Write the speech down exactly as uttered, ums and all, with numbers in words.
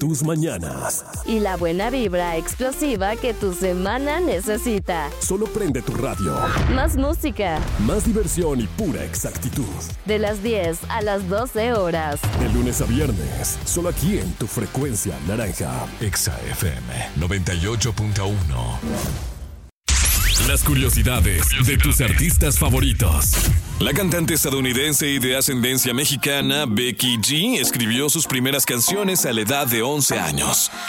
tus mañanas. Y la buena vibra explosiva que tu semana necesita. Solo prende tu radio. Más música. Más diversión y pura exactitud. De las diez a las doce horas. De lunes a viernes. Solo aquí en tu frecuencia naranja. Exa F M noventa y ocho punto uno. Las curiosidades de tus artistas favoritos. La cantante estadounidense y de ascendencia mexicana Becky G escribió sus primeras canciones a la edad de once años.